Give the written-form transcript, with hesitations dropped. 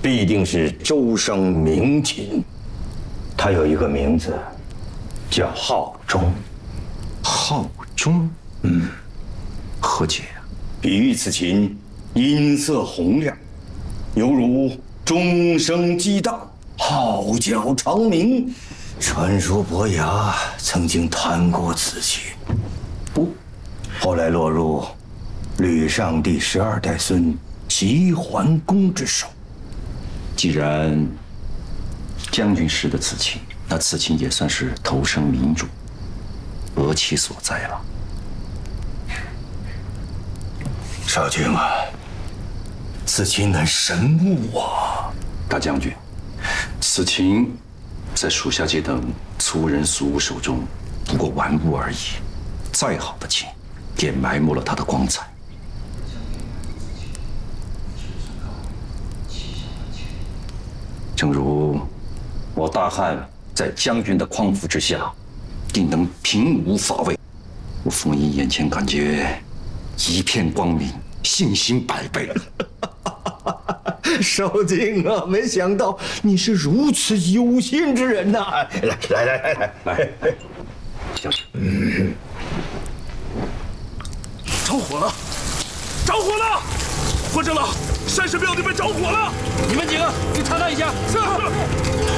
必定是周生明禽。他有一个名字，叫浩中。 浩中，何解呀？ 比喻此禽音色洪亮，犹如钟声激荡，号角长鸣。传说伯牙曾经弹过此琴，后来落入吕尚第12代孙齐桓公之手。 既然将军识得此琴，那此琴也算是投生明主，得其所在了。 少卿啊，此琴乃神物啊！ 大将军，此琴在属下这等粗人俗物手中，不过玩物而已。再好的琴，也埋没了它的光彩。正如我大汉在将军的匡扶之下，定能平无法魏。我封印眼前感觉一片光明，信心100倍。 少卿啊，没想到你是如此有心之人呐！来， 将军， 着火了！着火了！关长老，山神庙那边着火了！ 你们几个去查看一下。 是。